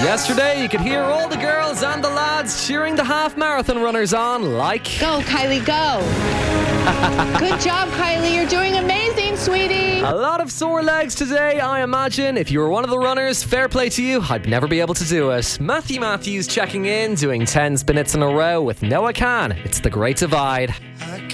Yesterday, you could hear all the girls and the lads cheering the half marathon runners on like... Go, Kylie, go. Good job, Kylie. You're doing amazing, sweetie. A lot of sore legs today, I imagine. If you were one of the runners, fair play to you. I'd never be able to do it. Matthew Matthews checking in, doing 10 spinets in a row with Noah Khan. It's The Great Divide.